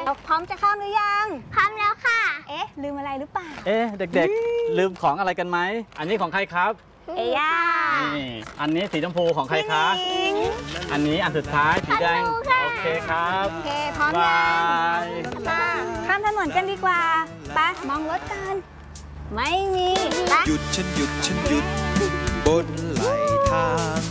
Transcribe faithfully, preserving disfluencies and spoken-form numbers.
เราพร้อมจะข้ามหรือยังพร้อมแล้วค่ะเอ๊ะลืมอะไรหรือเปล่าเอ๊ะเด็กๆลืมของอะไรกันไหมอันนี้ของใครครับเอย่านี่อันนี้สีชมพูของใครคะอันนี้อันสุดท้ายสีแดงโอเคครับโอเคพร้อมยังมาข้ามถนนกันดีกว่าไปมองรถกันไม่มีไปหยุดฉันหยุดฉันหยุดบนไหลทาง